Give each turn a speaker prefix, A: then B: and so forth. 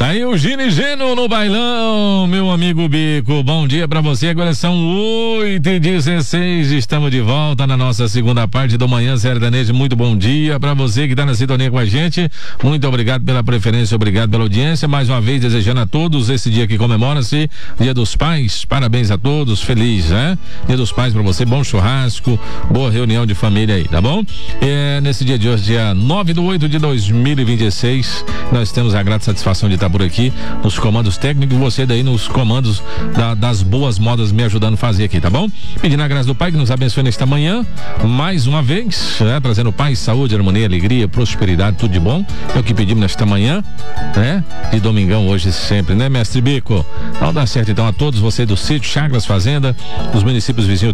A: Aí o Gino Geno no bailão, meu amigo Bico, bom dia pra você, agora são 8h16, estamos de volta na nossa segunda parte do Manhã Sertanejo. Muito bom dia pra você que tá na sintonia com a gente, muito obrigado pela preferência, obrigado pela audiência, mais uma vez desejando a todos esse dia que comemora-se, Dia dos Pais, parabéns a todos, feliz, né? Dia dos Pais pra você, bom churrasco, boa reunião de família aí, tá bom? Nesse dia de hoje, dia 9/8/2026, nós temos a grata satisfação de estar por aqui nos comandos técnicos, você daí nos comandos das boas modas me ajudando a fazer aqui, tá bom? Pedindo a graça do Pai que nos abençoe nesta manhã, mais uma vez, né? Trazendo paz, saúde, harmonia, alegria, prosperidade, tudo de bom, é o que pedimos nesta manhã, né? De domingão hoje sempre, né, mestre Bico? Então dá certo então a todos, você do sítio, Chagras, Fazenda, dos municípios vizinhos